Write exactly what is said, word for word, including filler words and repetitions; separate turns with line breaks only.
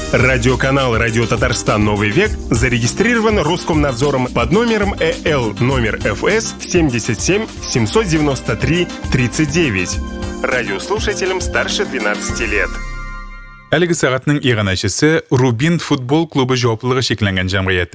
Радиоканал «Радио Татарстан. Новый век» зарегистрирован Роскомнадзором под номером Э Л номер Ф С семьдесят семь семьсот девяносто три тридцать девять. Радиослушателям старше двенадцати лет.
Әлеге сағатның иғанашысы Рубин футбол клубы жауаплылығы шекленген жамғияты.